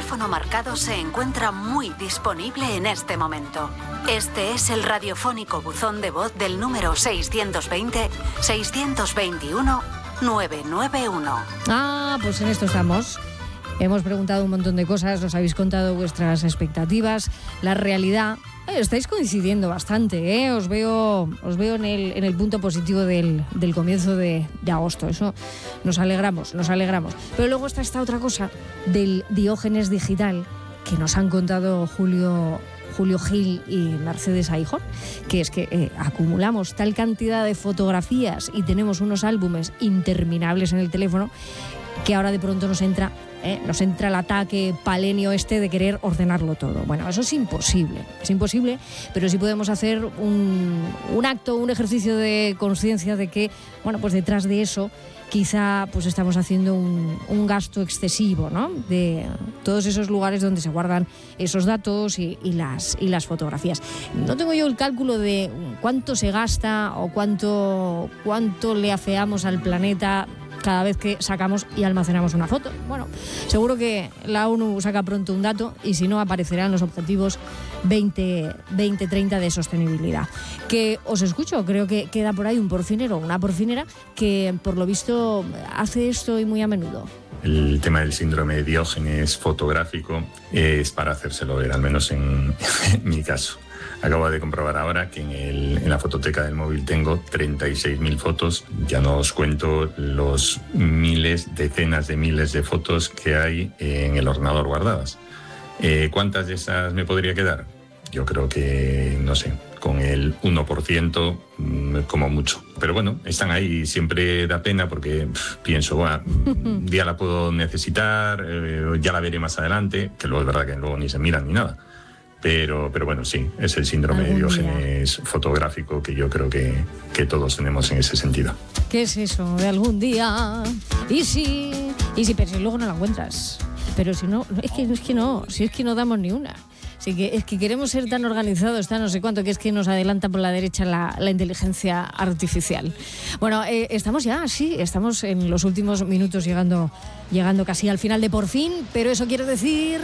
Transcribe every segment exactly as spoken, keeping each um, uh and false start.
teléfono marcado se encuentra muy disponible en este momento. Este es el radiofónico buzón de voz del número seiscientos veinte, seiscientos veintiuno, novecientos noventa y uno. Ah, pues en esto estamos. Hemos preguntado un montón de cosas, nos habéis contado vuestras expectativas, la realidad. Eh, estáis coincidiendo bastante, ¿eh? Os veo, os veo en el, en el punto positivo del, del comienzo de, de agosto. Eso nos alegramos, nos alegramos. Pero luego está esta otra cosa del Diógenes digital que nos han contado Julio, Julio Gil y Mercedes Aijón, que es que eh, acumulamos tal cantidad de fotografías y tenemos unos álbumes interminables en el teléfono que ahora de pronto nos entra, eh, nos entra el ataque palenio este de querer ordenarlo todo. Bueno, eso es imposible, es imposible, pero sí podemos hacer un, un acto, un ejercicio de conciencia de que, bueno, pues detrás de eso quizá pues estamos haciendo un, un gasto excesivo, ¿no? De todos esos lugares donde se guardan esos datos y, y, las, y las fotografías. No tengo yo el cálculo de cuánto se gasta o cuánto, cuánto le afeamos al planeta cada vez que sacamos y almacenamos una foto. Bueno, seguro que la ONU saca pronto un dato y si no aparecerán los objetivos veinte treinta de sostenibilidad. Que os escucho, creo que queda por ahí un porcinero o una porcinera que por lo visto hace esto y muy a menudo. El tema del síndrome de Diógenes fotográfico es para hacérselo ver, al menos en, en mi caso. Acabo de comprobar ahora que en, el, en la fototeca del móvil tengo treinta y seis mil fotos. Ya no os cuento los miles, decenas de miles de fotos que hay en el ordenador guardadas. Eh, ¿Cuántas de esas me podría quedar? Yo creo que, no sé, con el uno por ciento como mucho. Pero bueno, están ahí y siempre da pena porque pff, pienso, bueno, un día la puedo necesitar, eh, ya la veré más adelante, que luego es verdad que luego ni se miran ni nada. Pero, pero bueno, sí, es el síndrome de Diógenes día. Fotográfico que yo creo que, que todos tenemos en ese sentido. ¿Qué es eso de algún día? Y sí, y sí, pero si luego no la encuentras. Pero si no, es que, es que no, si es que no damos ni una. Así que es que queremos ser tan organizados, tan no sé cuánto, que es que nos adelanta por la derecha la, la inteligencia artificial. Bueno, eh, estamos ya, sí, estamos en los últimos minutos llegando, llegando casi al final de Por Fin, pero eso quiere decir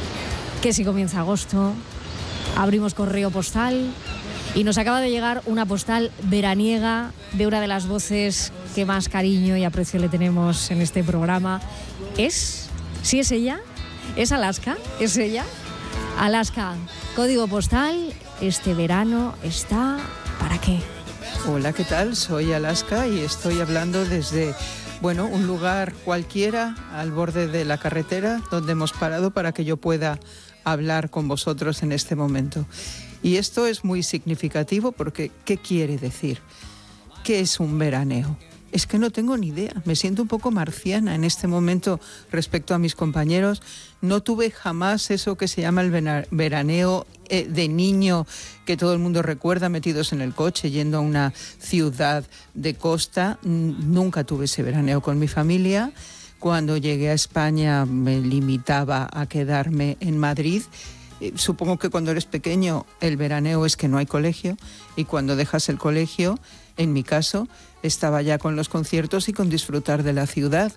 que si comienza agosto, abrimos correo postal y nos acaba de llegar una postal veraniega de una de las voces que más cariño y aprecio le tenemos en este programa. ¿Es? ¿Sí es ella? ¿Es Alaska? ¿Es ella? Alaska, código postal, este verano está ¿para qué? Hola, ¿qué tal? Soy Alaska y estoy hablando desde, bueno, un lugar cualquiera al borde de la carretera donde hemos parado para que yo pueda hablar con vosotros en este momento. Y esto es muy significativo porque ¿qué quiere decir? ¿Qué es un veraneo? Es que no tengo ni idea, me siento un poco marciana en este momento respecto a mis compañeros. No tuve jamás eso que se llama el veraneo de niño que todo el mundo recuerda, metidos en el coche, yendo a una ciudad de costa. Nunca tuve ese veraneo con mi familia. Cuando llegué a España me limitaba a quedarme en Madrid. Supongo que cuando eres pequeño el veraneo es que no hay colegio y cuando dejas el colegio, en mi caso, estaba ya con los conciertos y con disfrutar de la ciudad.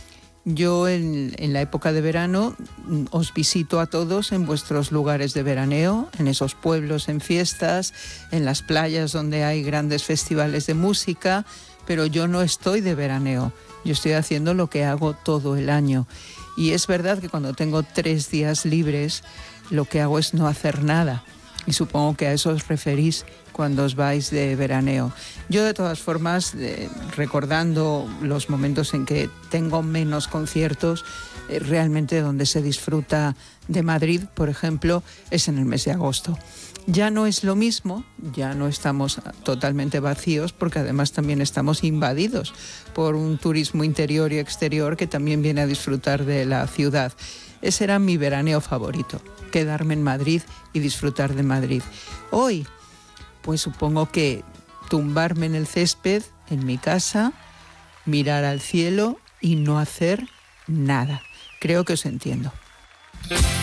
Yo en, en la época de verano os visito a todos en vuestros lugares de veraneo, en esos pueblos, en fiestas, en las playas donde hay grandes festivales de música, pero yo no estoy de veraneo, yo estoy haciendo lo que hago todo el año. Y es verdad que cuando tengo tres días libres, lo que hago es no hacer nada. Y supongo que a eso os referís cuando os vais de veraneo. Yo, de todas formas, eh, recordando los momentos en que tengo menos conciertos, eh, realmente donde se disfruta de Madrid, por ejemplo, es en el mes de agosto. Ya no es lo mismo, ya no estamos totalmente vacíos, porque además también estamos invadidos por un turismo interior y exterior que también viene a disfrutar de la ciudad. Ese era mi veraneo favorito, quedarme en Madrid y disfrutar de Madrid. Hoy, pues supongo que tumbarme en el césped, en mi casa, mirar al cielo y no hacer nada. Creo que os entiendo.